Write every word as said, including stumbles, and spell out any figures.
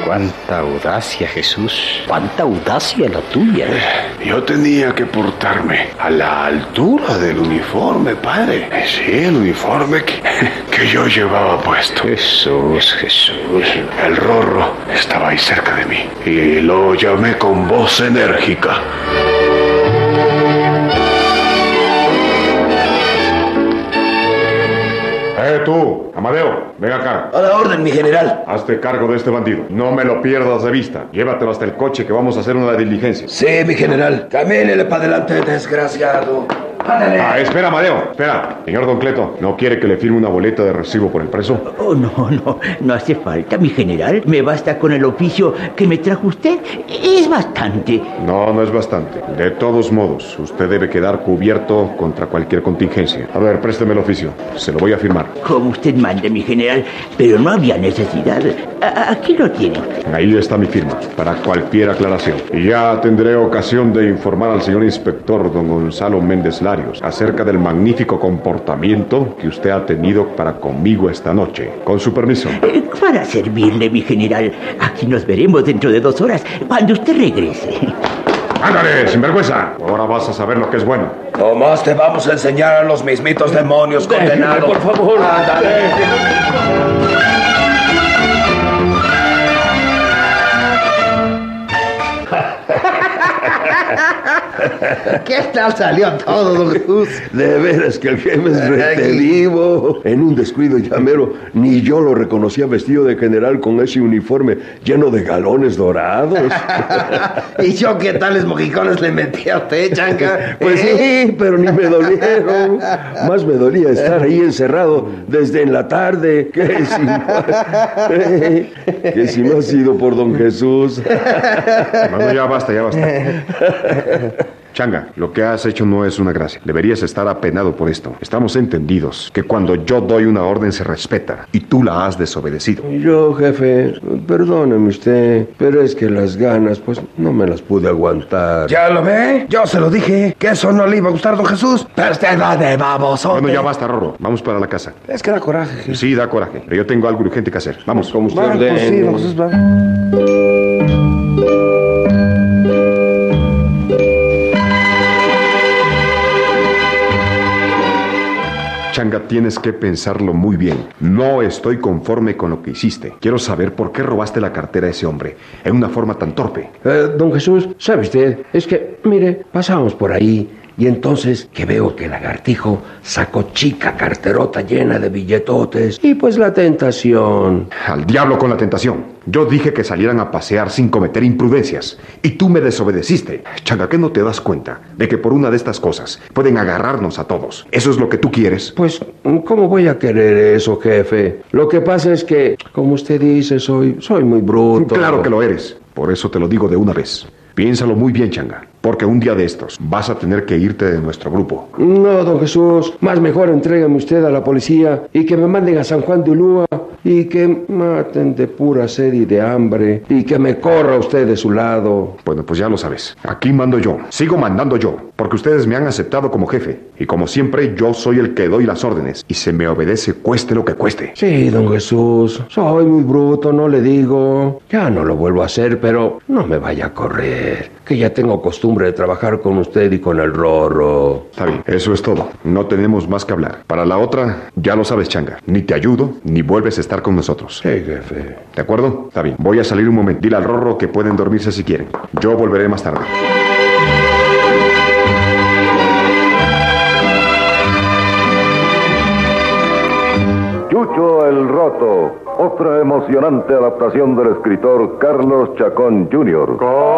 Cuánta audacia, Jesús. Cuánta audacia la tuya. Yo tenía que portarme a la altura del uniforme, padre. Sí, el uniforme que, que yo llevaba puesto. Jesús, Jesús. El Rorro estaba ahí cerca de mí y lo llamé con voz enérgica. ¡Eh, tú! Amadeo, ven acá. A la orden, mi general. Hazte cargo de este bandido. No me lo pierdas de vista. Llévatelo hasta el coche que vamos a hacer una diligencia. Sí, mi general. Camínele para adelante, desgraciado. ¡Ándale! Ah, espera, Amadeo, espera. Señor Don Cleto, ¿no quiere que le firme una boleta de recibo por el preso? Oh, no, no, no hace falta, mi general. Me basta con el oficio que me trajo usted. Es bastante. No, no es bastante. De todos modos, usted debe quedar cubierto contra cualquier contingencia. A ver, présteme el oficio. Se lo voy a firmar. Como usted mande, mi general, pero no había necesidad. A- aquí lo tiene. Ahí está mi firma, para cualquier aclaración. Y ya tendré ocasión de informar al señor inspector don Gonzalo Méndez Larios acerca del magnífico comportamiento que usted ha tenido para conmigo esta noche. Con su permiso. Eh, Para servirle, mi general. Aquí nos veremos dentro de dos horas, cuando usted regrese. ¡Ándale, sinvergüenza! Ahora vas a saber lo que es bueno. Nomás te vamos a enseñar a los mismitos demonios, condenado. por favor. Ándale. ¿Qué tal salió todo, don Jesús? De veras que el jefe es rete vivo. En un descuido llamero, ni yo lo reconocía vestido de general con ese uniforme lleno de galones dorados. ¿Y yo qué tales mojicones le metí a usted, Changa? Pues sí, pero ni me dolieron. Más me dolía estar ahí encerrado desde en la tarde. Que si no, que si no ha sido por don Jesús. Bueno, ya basta, ya basta. Changa, lo que has hecho no es una gracia. Deberías estar apenado por esto. Estamos entendidos que cuando yo doy una orden se respeta y tú la has desobedecido. Yo, jefe, perdóneme usted, pero es que las ganas, pues, no me las pude aguantar. ¿Ya lo ve? Yo se lo dije, que eso no le iba a gustar, don Jesús. Pero usted va de babosote. Bueno, ya basta, Rorro. Vamos para la casa. Es que da coraje, jefe. Sí, da coraje, pero yo tengo algo urgente que hacer. Vamos. Como usted Va, ordene. pues sí, don Jesús, va. Changa, tienes que pensarlo muy bien. No estoy conforme con lo que hiciste. Quiero saber por qué robaste la cartera a ese hombre en una forma tan torpe. Eh, don Jesús, ¿sabe usted? Es que, mire, pasamos por ahí y entonces que veo que el lagartijo sacó chica carterota llena de billetotes y pues la tentación. Al diablo con la tentación. Yo dije que salieran a pasear sin cometer imprudencias y tú me desobedeciste. Changa, ¿qué no te das cuenta de que por una de estas cosas pueden agarrarnos a todos? ¿Eso es lo que tú quieres? Pues, ¿cómo voy a querer eso, jefe? Lo que pasa es que, como usted dice, soy, soy muy bruto. Claro que lo eres. Por eso te lo digo de una vez. Piénsalo muy bien, Changa, porque un día de estos vas a tener que irte de nuestro grupo. No, don Jesús, más mejor entrégame usted a la policía y que me manden a San Juan de Ulúa y que maten de pura sed y de hambre y que me corra usted de su lado. Bueno, pues ya lo sabes. Aquí mando yo. Sigo mandando yo, porque ustedes me han aceptado como jefe. Y como siempre, yo soy el que doy las órdenes. Y se me obedece cueste lo que cueste. Sí, don Jesús, soy muy bruto, no le digo. Ya no lo vuelvo a hacer, pero no me vaya a correr, que ya tengo costumbre de trabajar con usted y con el Rorro. Está bien, eso es todo. No tenemos más que hablar. Para la otra, ya lo sabes, Changa. Ni te ayudo, ni vuelves a estar con nosotros. Sí, jefe. ¿De acuerdo? Está bien. Voy a salir un momento. Dile al Rorro que pueden dormirse si quieren. Yo volveré más tarde. Chucho el Roto, otra emocionante adaptación del escritor Carlos Chacón junior